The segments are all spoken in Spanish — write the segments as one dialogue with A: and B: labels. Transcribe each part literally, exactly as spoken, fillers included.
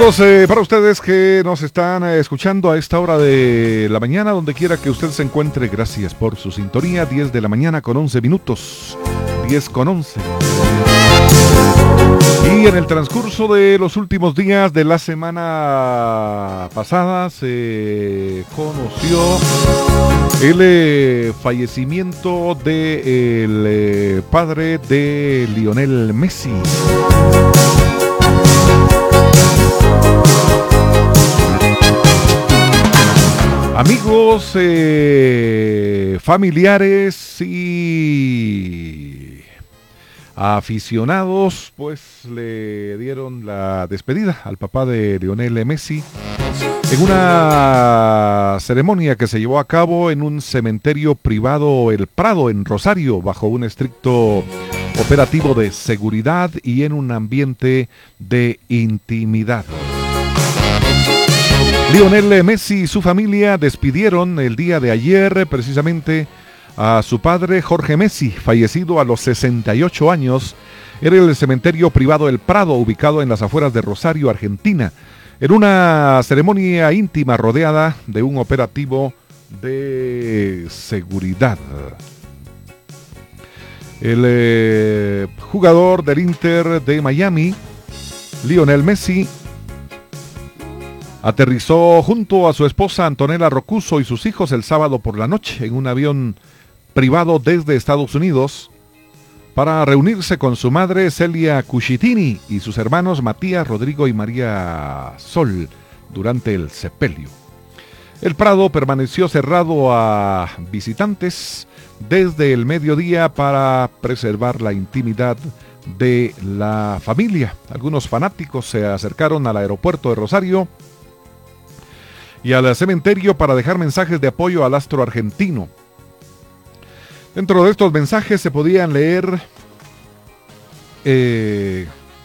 A: Eh, para ustedes que nos están eh, escuchando a esta hora de la mañana, donde quiera que usted se encuentre, gracias por su sintonía. Diez de la mañana con once minutos, diez con once. Y en el transcurso de los últimos días de la semana pasada se conoció el eh, fallecimiento del de eh, padre de Lionel Messi. Amigos, eh, familiares y aficionados, pues le dieron la despedida al papá de Lionel Messi en una ceremonia que se llevó a cabo en un cementerio privado El Prado, en Rosario, bajo un estricto operativo de seguridad y en un ambiente de intimidad. Lionel Messi y su familia despidieron el día de ayer precisamente a su padre Jorge Messi, fallecido a los sesenta y ocho años, en el cementerio privado El Prado, ubicado en las afueras de Rosario, Argentina, en una ceremonia íntima rodeada de un operativo de seguridad. El eh, jugador del Inter de Miami, Lionel Messi, aterrizó junto a su esposa Antonella Roccuzzo y sus hijos el sábado por la noche en un avión privado desde Estados Unidos para reunirse con su madre Celia Cuscitini y sus hermanos Matías, Rodrigo y María Sol durante el sepelio. El Prado permaneció cerrado a visitantes desde el mediodía para preservar la intimidad de la familia. Algunos fanáticos se acercaron al aeropuerto de Rosario y al cementerio para dejar mensajes de apoyo al astro argentino. Dentro de estos mensajes se podían leer eh,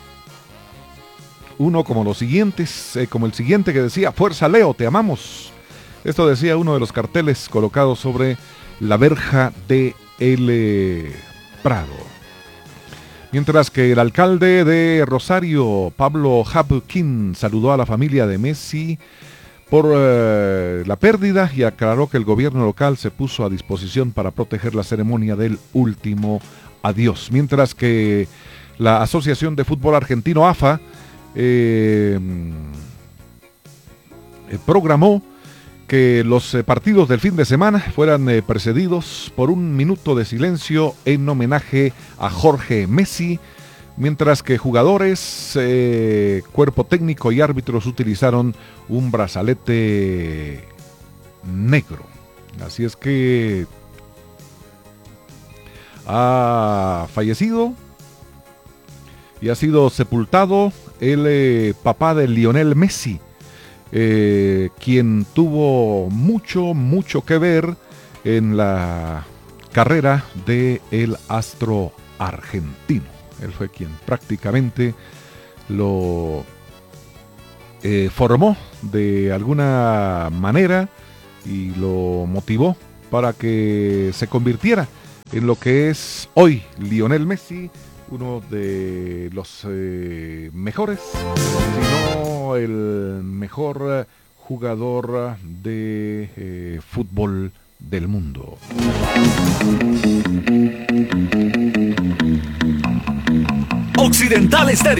A: uno como los siguientes, eh, como el siguiente que decía: "Fuerza Leo, te amamos". Esto decía uno de los carteles colocados sobre la verja de El eh, Prado. Mientras que el alcalde de Rosario, Pablo Hapkin, saludó a la familia de Messi por eh, la pérdida y aclaró que el gobierno local se puso a disposición para proteger la ceremonia del último adiós. Mientras que la Asociación de Fútbol Argentino, A F A, eh, eh, programó que los eh, partidos del fin de semana fueran eh, precedidos por un minuto de silencio en homenaje a Jorge Messi, mientras que jugadores, eh, cuerpo técnico y árbitros utilizaron un brazalete negro. Así es que ha fallecido y ha sido sepultado el eh, papá de Lionel Messi, eh, quien tuvo mucho, mucho que ver en la carrera del astro argentino. Él fue quien prácticamente lo eh, formó de alguna manera y lo motivó para que se convirtiera en lo que es hoy Lionel Messi, uno de los eh, mejores, si no el mejor jugador de eh, fútbol del mundo.
B: Occidental Estéreo.